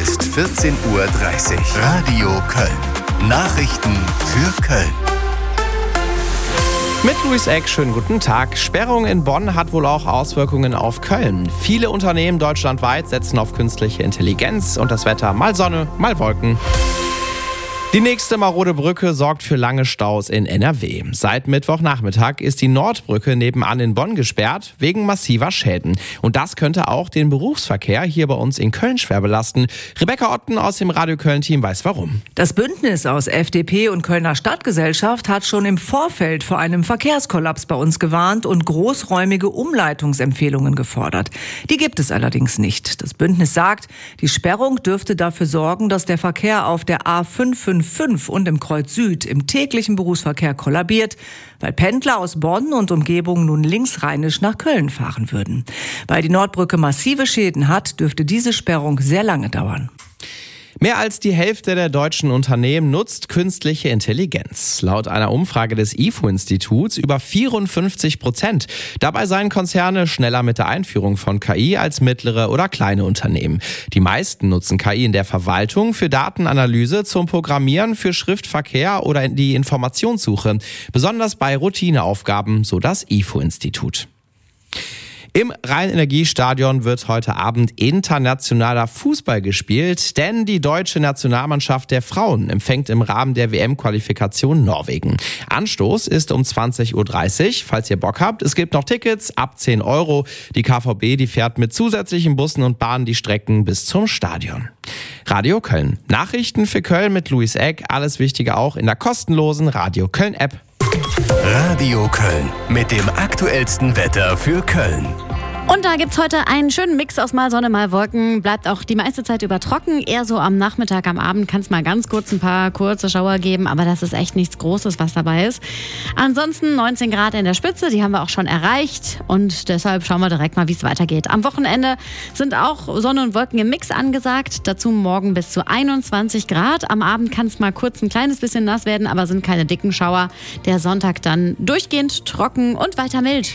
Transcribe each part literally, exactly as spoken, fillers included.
ist vierzehn Uhr dreißig. Radio Köln. Nachrichten für Köln. Mit Luis Eck, schönen guten Tag. Sperrung in Bonn hat wohl auch Auswirkungen auf Köln. Viele Unternehmen deutschlandweit setzen auf künstliche Intelligenz und das Wetter mal Sonne, mal Wolken. Die nächste marode Brücke sorgt für lange Staus in N R W. Seit Mittwochnachmittag ist die Nordbrücke nebenan in Bonn gesperrt, wegen massiver Schäden. Und das könnte auch den Berufsverkehr hier bei uns in Köln schwer belasten. Rebecca Otten aus dem Radio Köln-Team weiß warum. Das Bündnis aus F D P und Kölner Stadtgesellschaft hat schon im Vorfeld vor einem Verkehrskollaps bei uns gewarnt und großräumige Umleitungsempfehlungen gefordert. Die gibt es allerdings nicht. Das Bündnis sagt, die Sperrung dürfte dafür sorgen, dass der Verkehr auf der A fünf fünf fünf und im Kreuz Süd im täglichen Berufsverkehr kollabiert, weil Pendler aus Bonn und Umgebung nun linksrheinisch nach Köln fahren würden. Weil die Nordbrücke massive Schäden hat, dürfte diese Sperrung sehr lange dauern. Mehr als die Hälfte der deutschen Unternehmen nutzt künstliche Intelligenz. Laut einer Umfrage des I F O-Instituts über vierundfünfzig Prozent. Dabei seien Konzerne schneller mit der Einführung von K I als mittlere oder kleine Unternehmen. Die meisten nutzen K I in der Verwaltung, für Datenanalyse, zum Programmieren, für Schriftverkehr oder in die Informationssuche. Besonders bei Routineaufgaben, so das I F O-Institut. Im Rhein-Energie-Stadion wird heute Abend internationaler Fußball gespielt, denn die deutsche Nationalmannschaft der Frauen empfängt im Rahmen der W M-Qualifikation Norwegen. Anstoß ist um zwanzig Uhr dreißig, falls ihr Bock habt. Es gibt noch Tickets ab zehn Euro. Die K V B, die fährt mit zusätzlichen Bussen und Bahnen die Strecken bis zum Stadion. Radio Köln. Nachrichten für Köln mit Luis Eck. Alles Wichtige auch in der kostenlosen Radio Köln-App. Radio Köln mit dem aktuellsten Wetter für Köln. Und da gibt's heute einen schönen Mix aus mal Sonne, mal Wolken. Bleibt auch die meiste Zeit über trocken. Eher so am Nachmittag, am Abend kann es mal ganz kurz ein paar kurze Schauer geben. Aber das ist echt nichts Großes, was dabei ist. Ansonsten neunzehn Grad in der Spitze, die haben wir auch schon erreicht. Und deshalb schauen wir direkt mal, wie es weitergeht. Am Wochenende sind auch Sonne und Wolken im Mix angesagt. Dazu morgen bis zu einundzwanzig Grad. Am Abend kann es mal kurz ein kleines bisschen nass werden, aber sind keine dicken Schauer. Der Sonntag dann durchgehend trocken und weiter mild.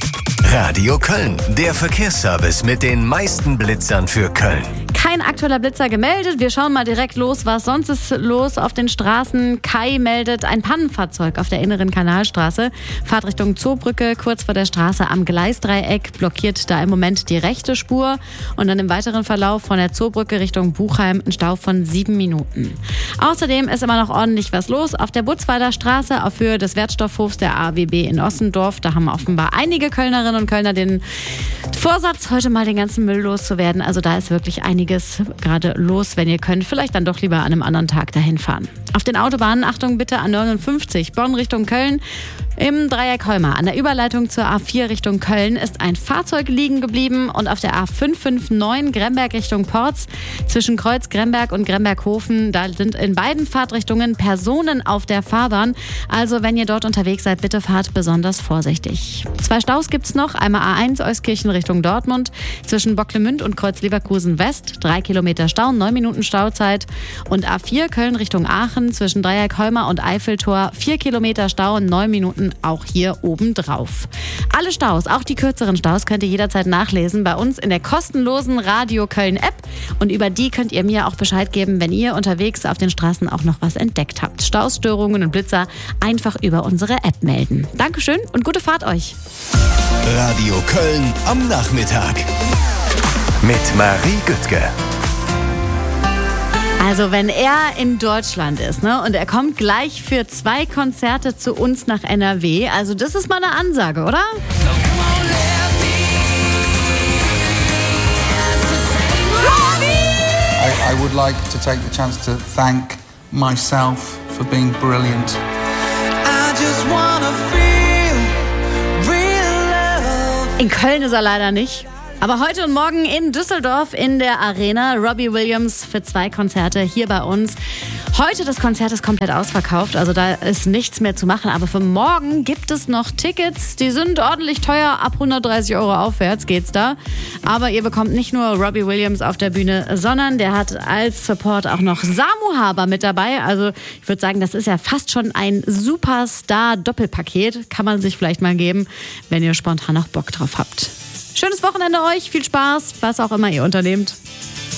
Radio Köln, der Verkehrsservice mit den meisten Blitzern für Köln. Kein aktueller Blitzer gemeldet. Wir schauen mal direkt los, was sonst ist los auf den Straßen. Kai meldet ein Pannenfahrzeug auf der inneren Kanalstraße. Fahrtrichtung Zoobrücke, kurz vor der Straße am Gleisdreieck, blockiert da im Moment die rechte Spur. Und dann im weiteren Verlauf von der Zoobrücke Richtung Buchheim ein Stau von sieben Minuten. Außerdem ist immer noch ordentlich was los auf der Butzweiler Straße auf Höhe des Wertstoffhofs der A W B in Ossendorf. Da haben offenbar einige Kölnerinnen und Kölner den Vorsatz, heute mal den ganzen Müll loszuwerden. Also da ist wirklich einiges gerade los. Wenn ihr könnt, vielleicht dann doch lieber an einem anderen Tag dahin fahren. Auf den Autobahnen, Achtung bitte, an neunundfünfzig, Bonn Richtung Köln. Im Dreieck Holmer an der Überleitung zur A vier Richtung Köln ist ein Fahrzeug liegen geblieben und auf der A fünf fünf neun Gremberg Richtung Porz zwischen Kreuz Gremberg und Gremberghofen, da sind in beiden Fahrtrichtungen Personen auf der Fahrbahn. Also wenn ihr dort unterwegs seid, bitte fahrt besonders vorsichtig. Zwei Staus gibt's noch, einmal A eins Euskirchen Richtung Dortmund zwischen Bocklemünd und Kreuz Leverkusen West, drei Kilometer Stau, neun Minuten Stauzeit und A vier Köln Richtung Aachen zwischen Dreieck Holmer und Eiffeltor, vier Kilometer Stau, neun Minuten auch hier oben drauf. Alle Staus, auch die kürzeren Staus, könnt ihr jederzeit nachlesen bei uns in der kostenlosen Radio Köln App. Und über die könnt ihr mir auch Bescheid geben, wenn ihr unterwegs auf den Straßen auch noch was entdeckt habt. Staus, Störungen und Blitzer einfach über unsere App melden. Dankeschön und gute Fahrt euch. Radio Köln am Nachmittag mit Marie Güttke. Also wenn er in Deutschland ist, ne, und er kommt gleich für zwei Konzerte zu uns nach N R W, also das ist mal eine Ansage, oder? I, I would like to take the chance to thank myself for being brilliant. I just wanna feel real love. In Köln ist er leider nicht. Aber heute und morgen in Düsseldorf in der Arena Robbie Williams für zwei Konzerte hier bei uns. Heute das Konzert ist komplett ausverkauft, also da ist nichts mehr zu machen. Aber für morgen gibt es noch Tickets, die sind ordentlich teuer, ab hundertdreißig Euro aufwärts geht's da. Aber ihr bekommt nicht nur Robbie Williams auf der Bühne, sondern der hat als Support auch noch Samu Haber mit dabei. Also ich würde sagen, das ist ja fast schon ein Superstar-Doppelpaket. Kann man sich vielleicht mal geben, wenn ihr spontan noch Bock drauf habt. Schönes Wochenende euch, viel Spaß, was auch immer ihr unternehmt.